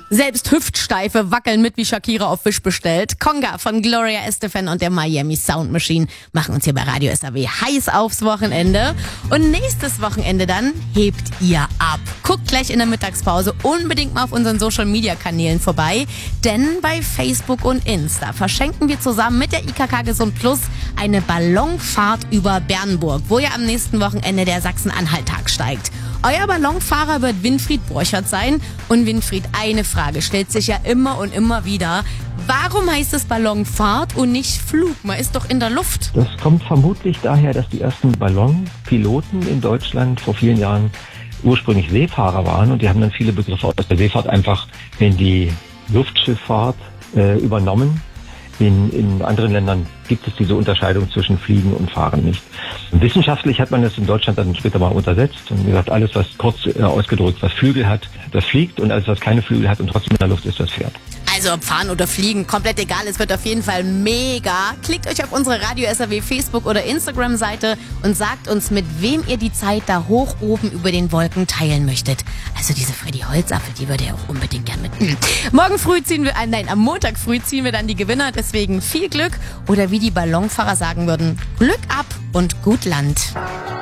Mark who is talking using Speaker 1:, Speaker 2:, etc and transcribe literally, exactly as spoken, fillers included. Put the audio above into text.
Speaker 1: Selbst Hüftsteife wackeln mit wie Shakira auf Wish bestellt. Conga von Gloria Estefan und der Miami Sound Machine machen uns hier bei Radio S R W heiß aufs Wochenende. Und nächstes Wochenende dann hebt ihr ab. Guckt gleich in der Mittagspause unbedingt mal auf unseren Social Media Kanälen vorbei. Denn bei Facebook und Insta verschenken wir zusammen mit der I K K Gesund Plus eine Ballonfahrt über Bernburg, wo ja am nächsten Wochenende der Sachsen-Anhalt-Tag steigt. Euer Ballonfahrer wird Winfried Borchert sein. Und Winfried, eine Frage stellt sich ja immer und immer wieder. Warum heißt es Ballonfahrt und nicht Flug? Man ist doch in der Luft.
Speaker 2: Das kommt vermutlich daher, dass die ersten Ballonpiloten in Deutschland vor vielen Jahren ursprünglich Seefahrer waren. Und die haben dann viele Begriffe aus der Seefahrt einfach in die Luftschifffahrt äh, übernommen. In, in anderen Ländern gibt es diese Unterscheidung zwischen Fliegen und Fahren nicht. Wissenschaftlich hat man das in Deutschland dann später mal untersetzt und gesagt, alles, was kurz äh, ausgedrückt, was Flügel hat, das fliegt, und alles, was keine Flügel hat und trotzdem in der Luft ist, das fährt.
Speaker 1: Also ob fahren oder fliegen, komplett egal, es wird auf jeden Fall mega. Klickt euch auf unsere Radio S R W Facebook- oder Instagram-Seite und sagt uns, mit wem ihr die Zeit da hoch oben über den Wolken teilen möchtet. Also diese Freddy Holzapfel, die würde ja auch unbedingt gern mit. Hm. Morgen früh ziehen wir, äh, nein, am Montag früh ziehen wir dann die Gewinner, deswegen viel Glück, oder wie die Ballonfahrer sagen würden, Glück ab und gut Land.